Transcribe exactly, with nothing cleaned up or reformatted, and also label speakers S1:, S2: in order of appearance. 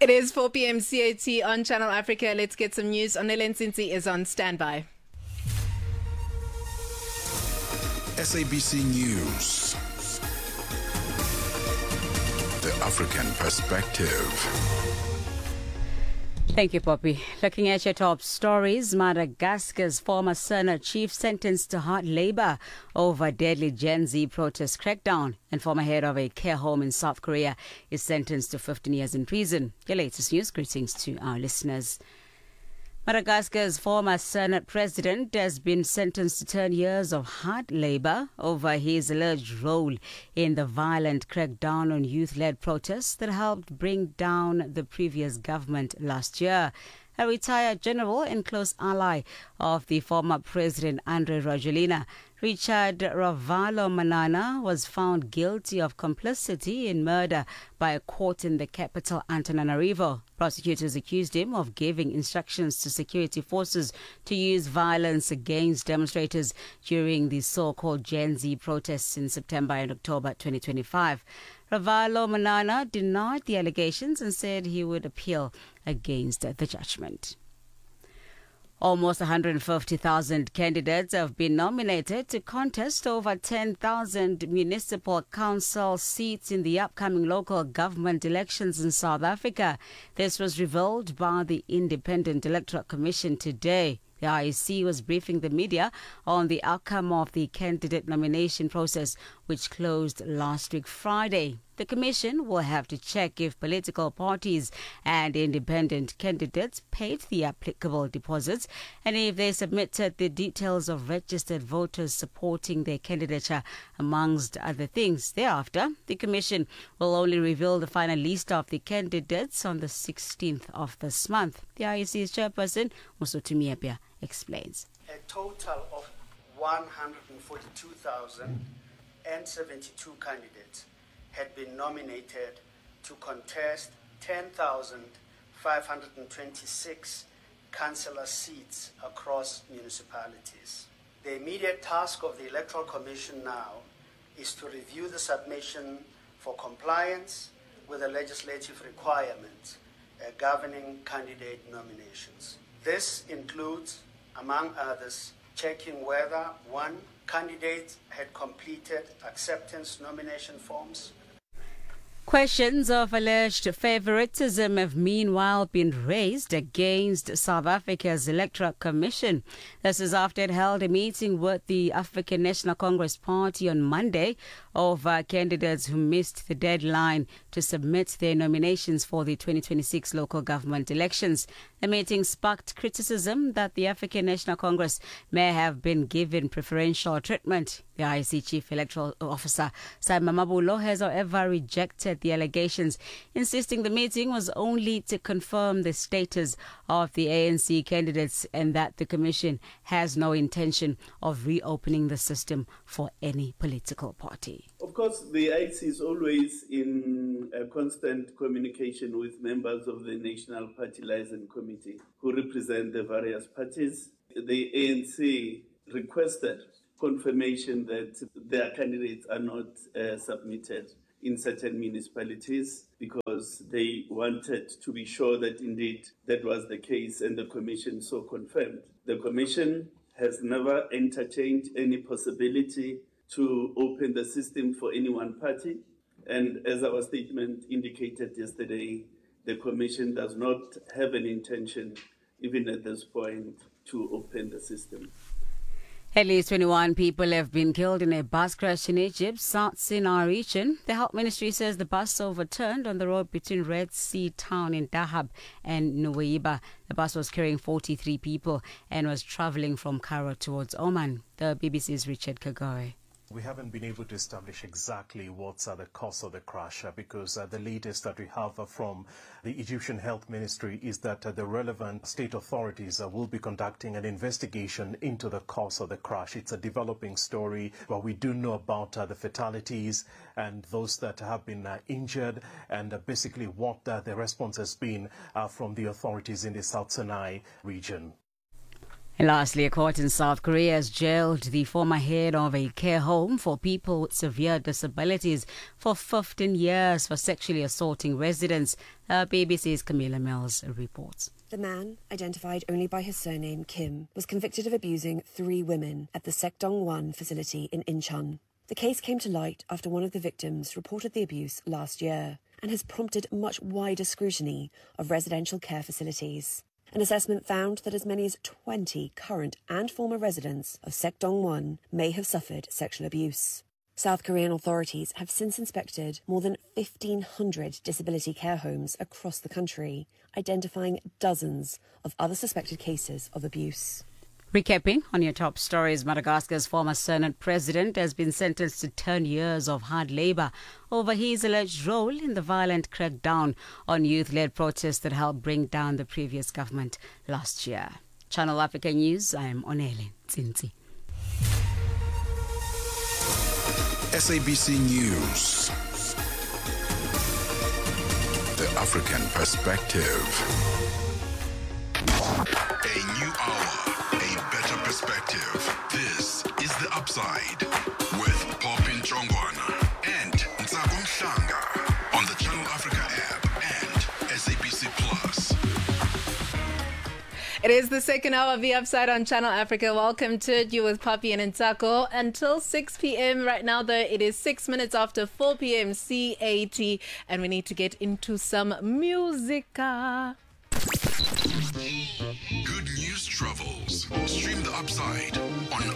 S1: It is four p m C A T on Channel Africa. Let's get some news. Onele Ntsinzi is on standby.
S2: S A B C News. The African Perspective.
S3: Thank you, Poppy. Looking at your top stories, Madagascar's former Senate chief sentenced to hard labor over deadly Gen Z protest crackdown, and former head of a care home in South Korea is sentenced to fifteen years in prison. Your latest news. Greetings to our listeners. Madagascar's former Senate president has been sentenced to ten years of hard labor over his alleged role in the violent crackdown on youth-led protests that helped bring down the previous government last year. A retired general and close ally of the former president Andry Rajoelina, Richard Ravalomanana, was found guilty of complicity in murder by a court in the capital Antananarivo. Prosecutors accused him of giving instructions to security forces to use violence against demonstrators during the so-called Gen Z protests in September and October twenty twenty-five. Ravalomanana denied the allegations and said he would appeal against the judgment. Almost one hundred fifty thousand candidates have been nominated to contest over ten thousand municipal council seats in the upcoming local government elections in South Africa. This was revealed by the Independent Electoral Commission today. The I E C was briefing the media on the outcome of the candidate nomination process, which closed last week Friday. The Commission will have to check if political parties and independent candidates paid the applicable deposits and if they submitted the details of registered voters supporting their candidature, amongst other things. Thereafter, the Commission will only reveal the final list of the candidates on the sixteenth of this month. The I E C's chairperson, Mosotumi Apia, explains.
S4: A total of one hundred forty-two thousand seventy-two candidates had been nominated to contest ten thousand five hundred twenty-six councillor seats across municipalities. The immediate task of the Electoral Commission now is to review the submission for compliance with the legislative requirements uh, governing candidate nominations. This includes, among others, checking whether, one, candidates had completed acceptance nomination forms.
S3: Questions of alleged favoritism have meanwhile been raised against South Africa's Electoral Commission. This is after it held a meeting with the African National Congress Party on Monday over candidates who missed the deadline to submit their nominations for the twenty twenty-six local government elections. The meeting sparked criticism that the African National Congress may have been given preferential treatment. The I E C Chief Electoral Officer, Simon Mabulo, has however rejected the allegations, insisting the meeting was only to confirm the status of the A N C candidates and that the Commission has no intention of reopening the system for any political party.
S5: Of course, the I E C is always in a constant communication with members of the National Party Liaison Committee who represent the various parties. The A N C requested confirmation that their candidates are not uh, submitted in certain municipalities because they wanted to be sure that indeed that was the case, and the Commission so confirmed. The Commission has never entertained any possibility to open the system for any one party, and as our statement indicated yesterday, the Commission does not have an intention, even at this point, to open the system.
S3: At least twenty-one people have been killed in a bus crash in Egypt's South Sinai region. The Health Ministry says the bus overturned on the road between Red Sea town in Dahab and Nuweiba. The bus was carrying forty-three people and was traveling from Cairo towards Oman. The B B C's Richard Kagore.
S6: We haven't been able to establish exactly what's uh, the cause of the crash uh, because uh, the latest that we have uh, from the Egyptian Health Ministry is that uh, the relevant state authorities uh, will be conducting an investigation into the cause of the crash. It's a developing story, but we do know about uh, the fatalities and those that have been uh, injured and uh, basically what uh, the response has been uh, from the authorities in the South Sinai region.
S3: And lastly, a court in South Korea has jailed the former head of a care home for people with severe disabilities for fifteen years for sexually assaulting residents. Uh, B B C's Camilla Mills reports.
S7: The man, identified only by his surname Kim, was convicted of abusing three women at the Sekdong one facility in Incheon. The case came to light after one of the victims reported the abuse last year and has prompted much wider scrutiny of residential care facilities. An assessment found that as many as twenty current and former residents of Sekdong one may have suffered sexual abuse. South Korean authorities have since inspected more than fifteen hundred disability care homes across the country, identifying dozens of other suspected cases of abuse.
S3: Recapping on your top stories, Madagascar's former Senate president has been sentenced to ten years of hard labour over his alleged role in the violent crackdown on youth-led protests that helped bring down the previous government last year. Channel Africa News, I am Onele Tsinzi.
S2: S A B C News. The African Perspective. A new hour, a better perspective. This is The Upside with Popin Chongwana and Ntsako Mhlanga on the Channel Africa app and S A B C Plus.
S1: It is the second hour of The Upside on Channel Africa. Welcome to it. You with Poppy and Ntsako until six p.m. Right now, though, it is six minutes after four p.m. C A T, and we need to get into some musica.
S2: Good news travels. Stream The Upside on